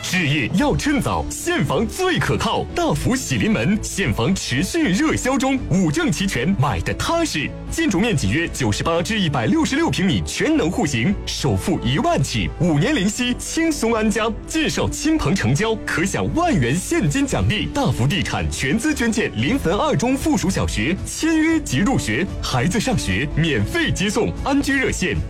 置业要趁早，现房最可靠。大福喜临门，现房持续热销中，5证齐全，买的踏实。建筑面积约98至166平米，全能户型，首付1万起，5年零息，轻松安家。介绍亲朋成交，可享1万元现金奖励。大福地产全资捐建临汾2中附属小学，签约即入学，孩子上学免费接送。安居热线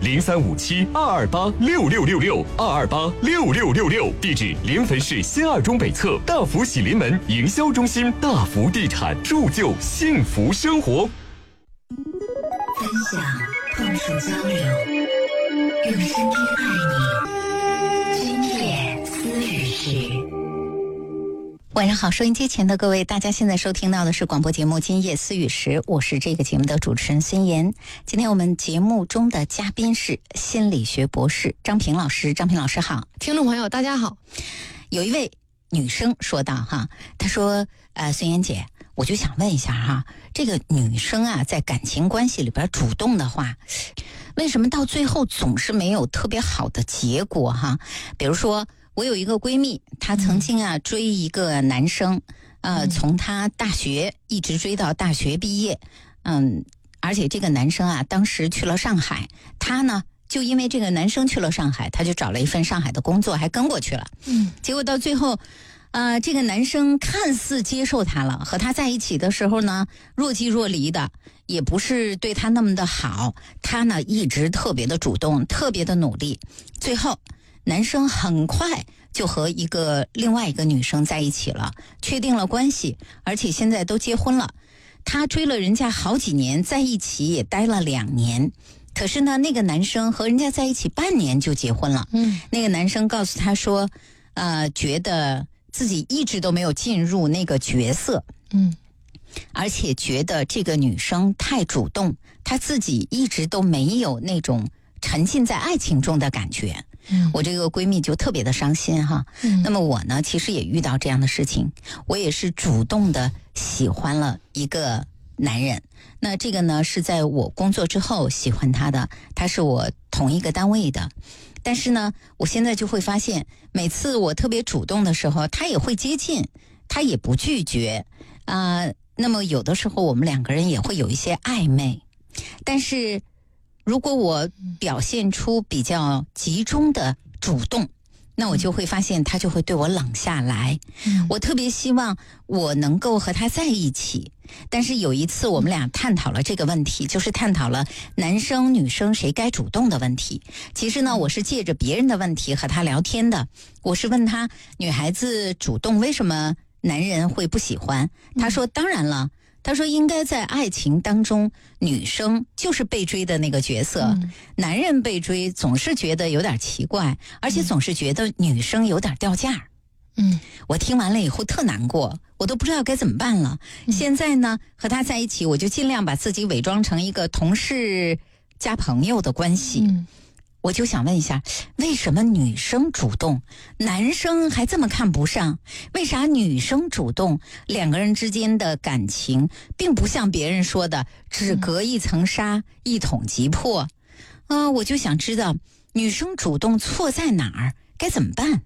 035722826666，2286666，地址临汾市新2中北侧大福喜临门营销中心。大福地产，铸就幸福生活。 分享，碰触交流，用声音爱你。今夜思雨时。 晚上好，收音机前的各位，大家现在收听到的是广播节目《今夜思雨时》，我是这个节目的主持人孙岩。今天我们节目中的嘉宾是心理学博士张平老师。张平老师好。 听众朋友大家好。 有一位女生说道哈，她说孙岩姐，我就想问一下哈，这个女生啊，在感情关系里边主动的话，为什么到最后总是没有特别好的结果哈？比如说我有一个闺蜜，她曾经啊追一个男生，从她大学一直追到大学毕业，而且这个男生啊当时去了上海，她呢就因为这个男生去了上海，她就找了一份上海的工作，还跟过去了。结果到最后这个男生看似接受她了，和她在一起的时候呢若即若离的，也不是对她那么的好，她呢一直特别的主动，特别的努力。最后男生很快就和另外一个女生在一起了，确定了关系，而且现在都结婚了。她追了人家好几年，在一起也待了2年。可是呢，那个男生和人家在一起半年就结婚了。那个男生告诉她说，觉得自己一直都没有进入那个角色。而且觉得这个女生太主动，她自己一直都没有那种沉浸在爱情中的感觉。我这个闺蜜就特别的伤心哈。那么我呢，其实也遇到这样的事情，我也是主动的喜欢了一个男人。那这个呢是在我工作之后喜欢他的，他是我同一个单位的。但是呢，我现在就会发现，每次我特别主动的时候，他也会接近，他也不拒绝那么有的时候我们2个人也会有一些暧昧。但是如果我表现出比较集中的主动，那我就会发现他就会对我冷下来。我特别希望我能够和他在一起，但是有一次我们俩探讨了这个问题，就是探讨了男生女生谁该主动的问题。其实呢，我是借着别人的问题和他聊天的。我是问他，女孩子主动为什么男人会不喜欢？他说当然了，他说应该在爱情当中，女生就是被追的那个角色，男人被追总是觉得有点奇怪，而且总是觉得女生有点掉价。我听完了以后特难过，我都不知道该怎么办了。现在呢，和他在一起，我就尽量把自己伪装成一个同事加朋友的关系。我就想问一下，为什么女生主动，男生还这么看不上？为啥女生主动，2个人之间的感情并不像别人说的只隔一层纱，一捅即破？我就想知道女生主动错在哪儿，该怎么办？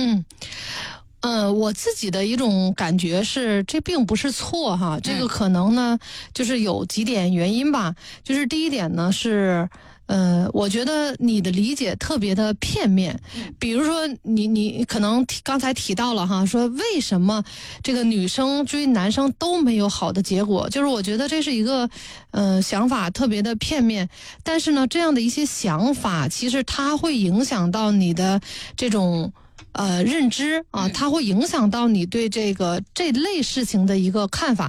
我自己的一种感觉是，这并不是错哈，这个可能呢，就是有几点原因吧。就是第一点呢是，我觉得你的理解特别的片面。比如说你可能刚才提到了哈，说为什么这个女生追男生都没有好的结果，就是我觉得这是一个想法特别的片面。但是呢，这样的一些想法其实它会影响到你的这种认知啊，它会影响到你对这类事情的一个看法。